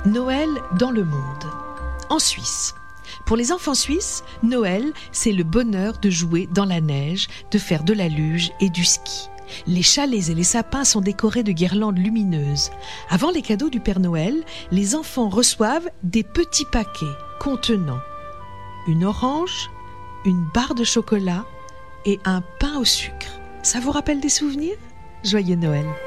Noël dans le monde. En Suisse. Pour les enfants suisses, Noël, c'est le bonheur de jouer dans la neige, de faire de la luge et du ski. Les chalets et les sapins sont décorés de guirlandes lumineuses. Avant les cadeaux du Père Noël, les enfants reçoivent des petits paquets contenant une orange, une barre de chocolat et un pain au sucre. Ça vous rappelle des souvenirs ? Joyeux Noël!